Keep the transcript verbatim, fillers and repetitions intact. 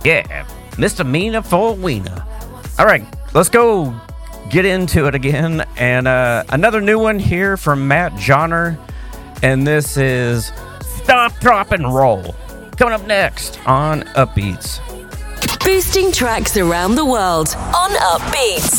Yeah, misdemeanor for wiener. All right, let's go get into it again. And uh, another new one here from Matt Johnner. And this is Stop, Drop, and Roll. Coming up next on Upbeats. Boosting tracks around the world on Upbeats.